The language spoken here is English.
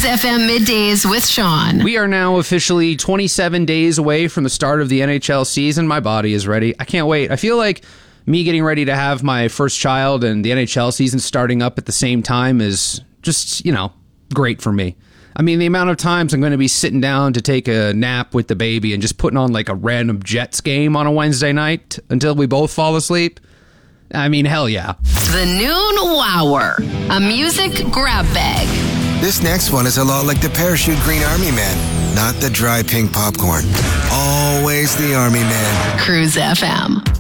FM Middays with Sean. We are now officially 27 days away from the start of the NHL season. My body is ready. I can't wait. I feel like me getting ready to have my first child and the NHL season starting up at the same time is just, great for me. I mean, the amount of times I'm going to be sitting down to take a nap with the baby and just putting on like a random Jets game on a Wednesday night until we both fall asleep. I mean, hell yeah. The Noon Wower, a music grab bag. This next one is a lot like the Parachute Green Army Man, not the dry pink popcorn. Always the Army Man. Cruise FM.